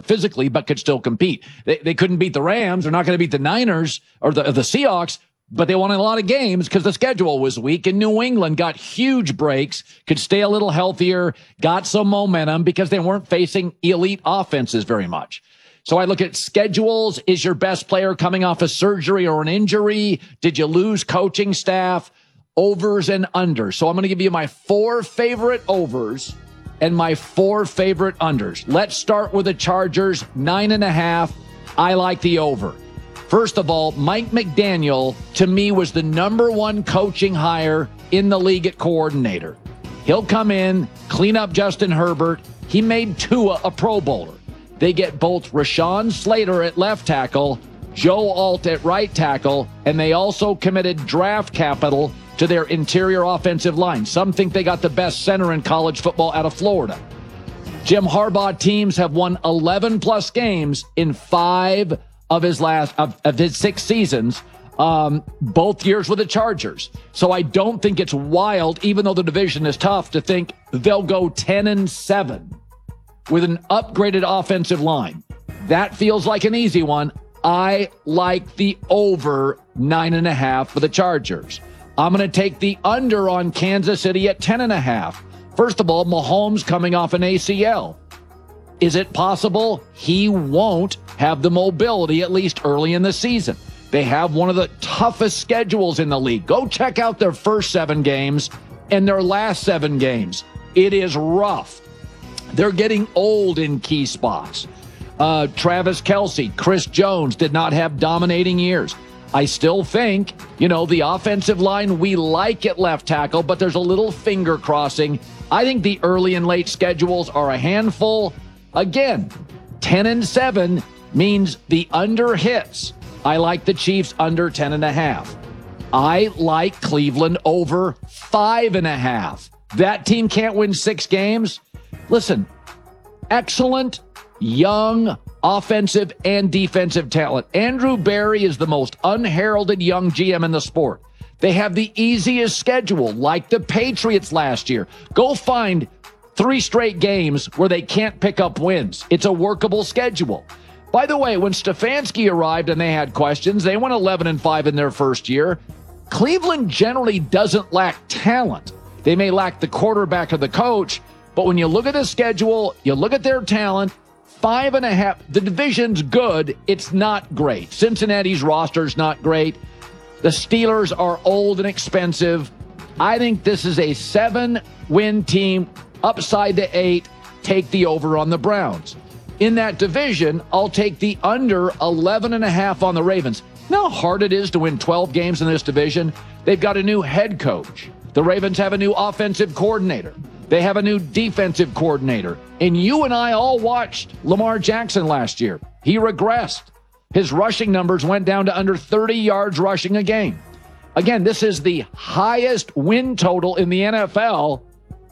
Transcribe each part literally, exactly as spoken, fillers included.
hurt physically, but could still compete. They, they couldn't beat the Rams. They're not going to beat the Niners or the, or the Seahawks, but they won a lot of games because the schedule was weak. And New England got huge breaks, could stay a little healthier, got some momentum because they weren't facing elite offenses very much. So I look at schedules. Is your best player coming off a surgery or an injury? Did you lose coaching staff? Overs and unders. So I'm going to give you my four favorite overs and my four favorite unders. Let's start with the Chargers, nine and a half. I like the over. First of all, Mike McDaniel, to me, was the number one coaching hire in the league at coordinator. He'll come in, clean up Justin Herbert. He made Tua a Pro Bowler. They get both Rashawn Slater at left tackle, Joe Alt at right tackle, and they also committed draft capital to their interior offensive line. Some think they got the best center in college football out of Florida. Jim Harbaugh teams have won eleven plus games in five of his last of, of his six seasons, um, both years with the Chargers. So I don't think it's wild, even though the division is tough, to think they'll go ten and seven with an upgraded offensive line. That feels like an easy one. I like the over nine and a half for the Chargers. I'm going to take the under on Kansas City at ten and a half. First of all, Mahomes coming off an A C L. Is it possible he won't have the mobility, at least early in the season? They have one of the toughest schedules in the league. Go check out their first seven games and their last seven games. It is rough. They're getting old in key spots. Uh, Travis Kelce, Chris Jones did not have dominating years. I still think, you know, the offensive line, we like at left tackle, but there's a little finger crossing. I think the early and late schedules are a handful. Again, ten and seven means the under hits. I like the Chiefs under ten and a half. I like Cleveland over five and a half. That team can't win six games. Listen, excellent, young, offensive and defensive talent. Andrew Berry is the most unheralded young G M in the sport. They have the easiest schedule, like the Patriots last year. Go find three straight games where they can't pick up wins. It's a workable schedule. By the way, when Stefanski arrived and they had questions, they went eleven and five in their first year. Cleveland generally doesn't lack talent. They may lack the quarterback or the coach, but when you look at the schedule, you look at their talent, five and a half, the division's good. It's not great. Cincinnati's roster's not great. The Steelers are old and expensive. I think this is a seven-win team, upside to eight. Take the over on the Browns. In that division, I'll take the under eleven and a half on the Ravens. You know how hard it is to win twelve games in this division? They've got a new head coach. The Ravens have a new offensive coordinator. They have a new defensive coordinator. And you and I all watched Lamar Jackson last year. He regressed. His rushing numbers went down to under thirty yards rushing a game. Again, this is the highest win total in the N F L.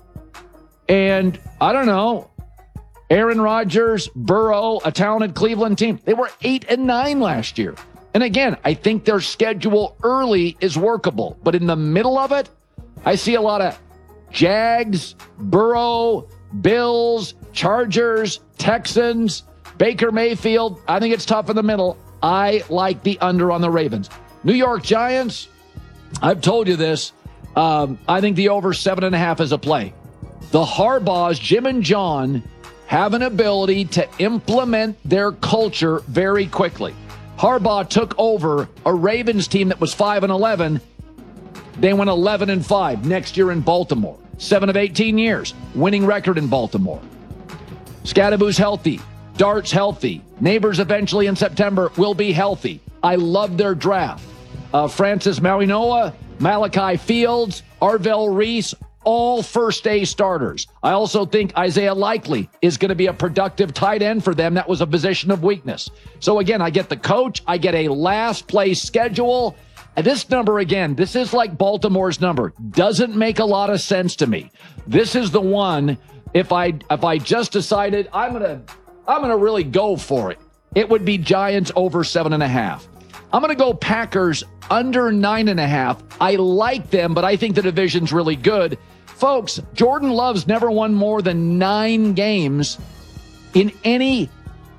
And I don't know, Aaron Rodgers, Burrow, a talented Cleveland team, they were eight and nine last year. And again, I think their schedule early is workable. But in the middle of it, I see a lot of Jags, Burrow, Bills, Chargers, Texans, Baker Mayfield. I think it's tough in the middle. I like the under on the Ravens. New York Giants, I've told you this. Um, I think the over seven and a half is a play. The Harbaughs, Jim and John, have an ability to implement their culture very quickly. Harbaugh took over a Ravens team that was five and eleven. They went eleven and five next year in Baltimore. seven of eighteen years, winning record in Baltimore. Scadaboo's healthy. Dart's healthy. Neighbors eventually in September will be healthy. I love their draft. Uh, Francis Mauigoa, Malachi Fields, Arvell Reese, all first-day starters. I also think Isaiah Likely is going to be a productive tight end for them. That was a position of weakness. So again, I get the coach. I get a last-place schedule. And this number, again, this is like Baltimore's number. Doesn't make a lot of sense to me. This is the one, if I if I just decided I'm going to I'm going to really go for it, it would be Giants over seven and a half. I'm going to go Packers under nine and a half. I like them, but I think the division's really good. Folks, Jordan Love's never won more than nine games in any